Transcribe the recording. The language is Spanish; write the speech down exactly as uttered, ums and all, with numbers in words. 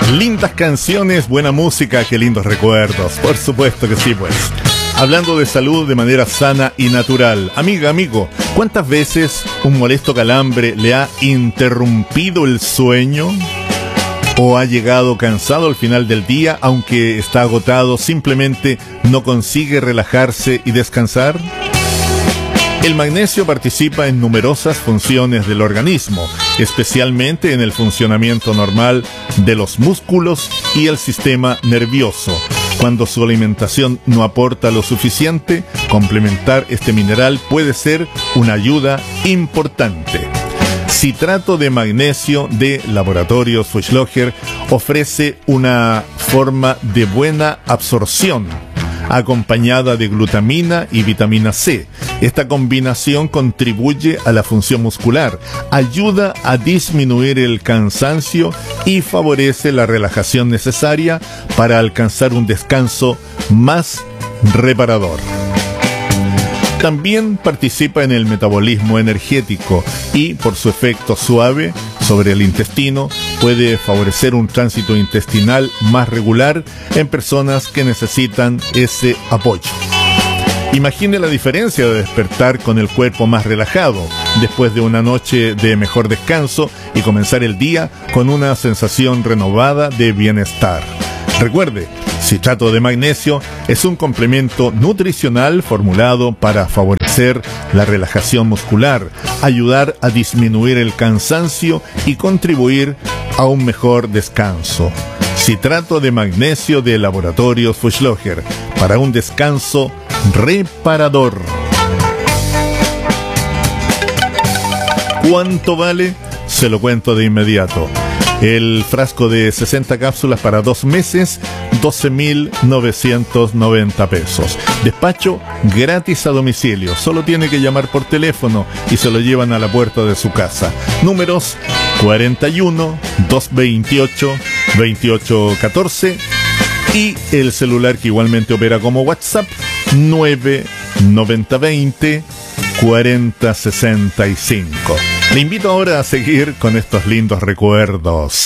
Lindas canciones, buena música, qué lindos recuerdos. Por supuesto que sí, pues. Hablando de salud de manera sana y natural. Amiga, amigo, ¿cuántas veces un molesto calambre le ha interrumpido el sueño? ¿O ha llegado cansado al final del día, aunque está agotado, simplemente no consigue relajarse y descansar? El magnesio participa en numerosas funciones del organismo, especialmente en el funcionamiento normal de los músculos y el sistema nervioso. Cuando su alimentación no aporta lo suficiente, complementar este mineral puede ser una ayuda importante. Citrato de magnesio de Laboratorios Fuchslocher ofrece una forma de buena absorción, acompañada de glutamina y vitamina C. Esta combinación contribuye a la función muscular, ayuda a disminuir el cansancio y favorece la relajación necesaria para alcanzar un descanso más reparador. También participa en el metabolismo energético y, por su efecto suave sobre el intestino, puede favorecer un tránsito intestinal más regular en personas que necesitan ese apoyo. Imagine la diferencia de despertar con el cuerpo más relajado después de una noche de mejor descanso y comenzar el día con una sensación renovada de bienestar. Recuerde, citrato de magnesio es un complemento nutricional formulado para favorecer la relajación muscular, ayudar a disminuir el cansancio y contribuir a un mejor descanso. Citrato de magnesio de Laboratorios Fuchslocher para un descanso reparador. ¿Cuánto vale? Se lo cuento de inmediato. El frasco de sesenta cápsulas para dos meses, doce mil novecientos noventa pesos. Despacho gratis a domicilio. Solo tiene que llamar por teléfono y se lo llevan a la puerta de su casa. Números cuarenta y uno, doscientos veintiocho, veintiocho catorce y el celular que igualmente opera como WhatsApp, nueve noventa veinte cuarenta sesenta y cinco. Le invito ahora a seguir con estos lindos recuerdos.